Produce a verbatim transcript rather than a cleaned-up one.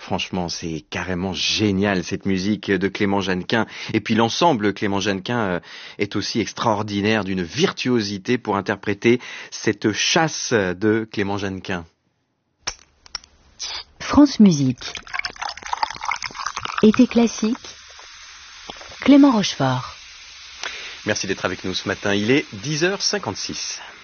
franchement, c'est carrément génial cette musique de Clément Jeannequin. Et puis l'ensemble Clément Jeannequin est aussi extraordinaire, d'une virtuosité pour interpréter cette chasse de Clément Jeannequin. France Musique. Été classique. Clément Rochefort. Merci d'être avec nous ce matin. Il est dix heures cinquante-six.